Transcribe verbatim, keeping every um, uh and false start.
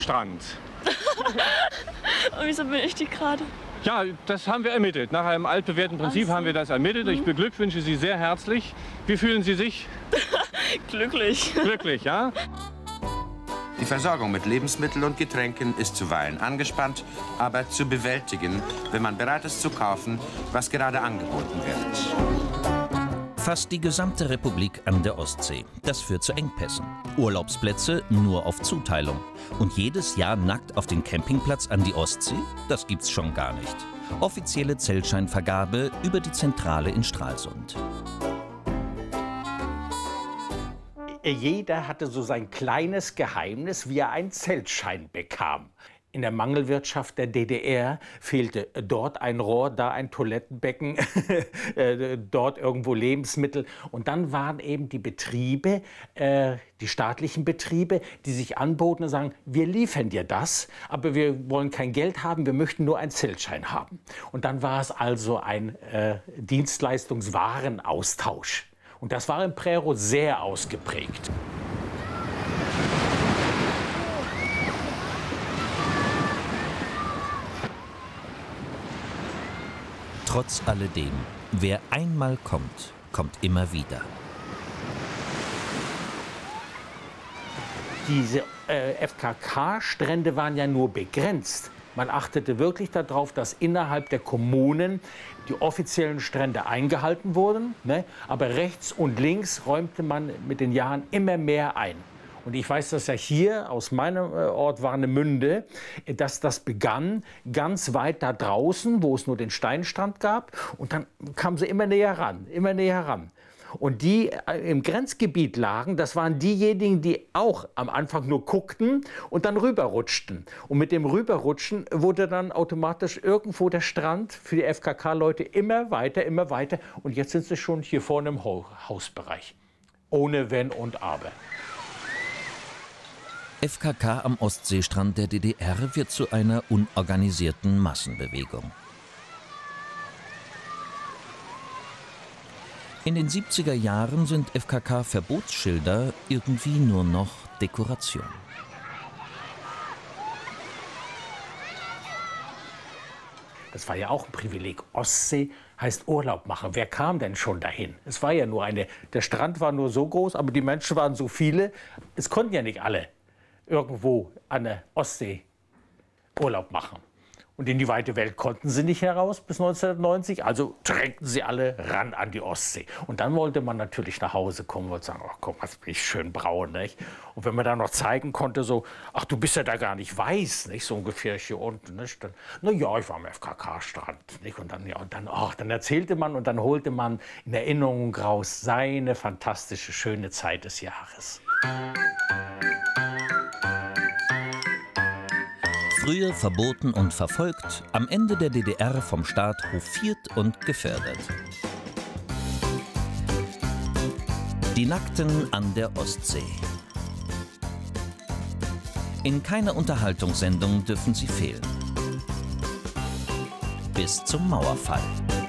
Strand. Und wieso bin ich die gerade? Ja, das haben wir ermittelt. Nach einem altbewährten Prinzip so. haben wir das ermittelt. Ich beglückwünsche Sie sehr herzlich. Wie fühlen Sie sich? Glücklich. Glücklich, ja? Die Versorgung mit Lebensmitteln und Getränken ist zuweilen angespannt, aber zu bewältigen, wenn man bereit ist zu kaufen, was gerade angeboten wird. Fast die gesamte Republik an der Ostsee. Das führt zu Engpässen. Urlaubsplätze nur auf Zuteilung. Und jedes Jahr nackt auf den Campingplatz an die Ostsee? Das gibt's schon gar nicht. Offizielle Zeltscheinvergabe über die Zentrale in Stralsund. Jeder hatte so sein kleines Geheimnis, wie er einen Zeltschein bekam. In der Mangelwirtschaft der D D R fehlte dort ein Rohr, da ein Toilettenbecken, dort irgendwo Lebensmittel. Und dann waren eben die Betriebe, äh, die staatlichen Betriebe, die sich anboten und sagen, wir liefern dir das, aber wir wollen kein Geld haben, wir möchten nur einen Zeltschein haben. Und dann war es also ein äh, Dienstleistungswarenaustausch. Und das war in Prerow sehr ausgeprägt. Trotz alledem, wer einmal kommt, kommt immer wieder. Diese äh, F K K-Strände waren ja nur begrenzt. Man achtete wirklich darauf, dass innerhalb der Kommunen die offiziellen Strände eingehalten wurden, ne? Aber rechts und links räumte man mit den Jahren immer mehr ein. Und ich weiß das ja hier aus meinem Ort Warnemünde, dass das begann ganz weit da draußen, wo es nur den Steinstrand gab. Und dann kamen sie immer näher ran, immer näher ran. Und die im Grenzgebiet lagen, das waren diejenigen, die auch am Anfang nur guckten und dann rüberrutschten. Und mit dem Rüberrutschen wurde dann automatisch irgendwo der Strand für die F K K-Leute immer weiter, immer weiter. Und jetzt sind sie schon hier vorne im Hausbereich. Ohne Wenn und Aber. F K K am Ostseestrand der D D R wird zu einer unorganisierten Massenbewegung. In den siebziger Jahren sind F K K-Verbotsschilder irgendwie nur noch Dekoration. Das war ja auch ein Privileg. Ostsee heißt Urlaub machen. Wer kam denn schon dahin? Es war ja nur eine, der Strand war nur so groß, aber die Menschen waren so viele. Es konnten ja nicht alle irgendwo an der Ostsee Urlaub machen. Und in die weite Welt konnten sie nicht heraus bis neunzehnhundertneunzig, also drängten sie alle ran an die Ostsee. Und dann wollte man natürlich nach Hause kommen und sagen, ach guck, was bin ich schön braun, nicht? Und wenn man dann noch zeigen konnte, so, ach du bist ja da gar nicht weiß, nicht? So ungefähr hier unten, nicht? Dann, na ja, ich war am F K K-Strand, nicht? Und dann, ja, und dann, ach, dann erzählte man und dann holte man in Erinnerung raus seine fantastische, schöne Zeit des Jahres. Früher verboten und verfolgt, am Ende der D D R vom Staat hofiert und gefördert. Die Nackten an der Ostsee. In keiner Unterhaltungssendung dürfen sie fehlen. Bis zum Mauerfall.